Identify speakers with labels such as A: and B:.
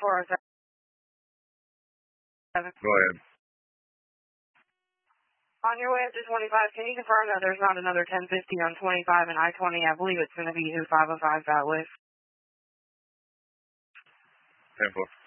A: 407.
B: Go ahead.
A: On your way up to 25, can you confirm that there's not another 1050 on 25 and I-20? I believe it's going to be who 505 got with.
B: 10-4.